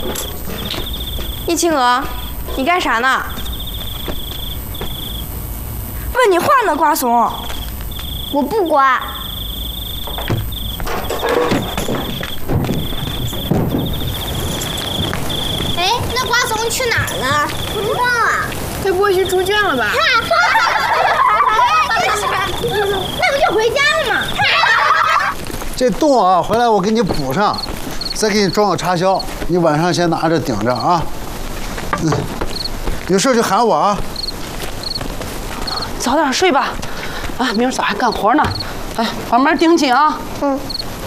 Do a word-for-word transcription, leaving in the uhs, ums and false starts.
易清娥，你干啥呢？ 问你话呢，瓜怂！ 我不刮。哎，那瓜怂去哪儿了？不知道啊。 该不会去猪圈了吧？ 那不就回家了吗？ 这洞啊，回来我给你补上，再给你装个插销，你晚上先拿着顶着啊。嗯，有事就喊我啊。 早点睡吧，啊，明儿早还干活呢。哎，把门盯紧啊。 嗯。